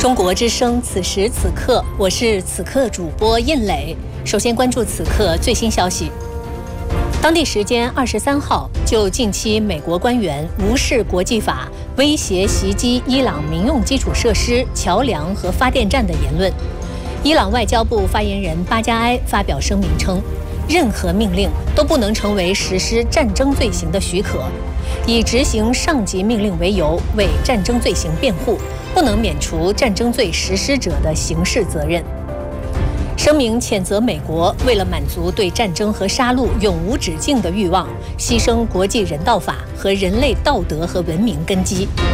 中国之声，此时此刻，我是此刻主播印磊。首先关注此刻最新消息。当地时间23号，就近期美国官员无视国际法、威胁袭击伊朗民用基础设施、桥梁和发电站的言论，伊朗外交部发言人巴加埃发表声明称，任何命令都不能成为实施战争罪行的许可，以执行上级命令为由为战争罪行辩护，不能免除战争罪实施者的刑事责任。声明谴责美国为了满足对战争和杀戮永无止境的欲望，牺牲国际人道法和人类道德和文明根基。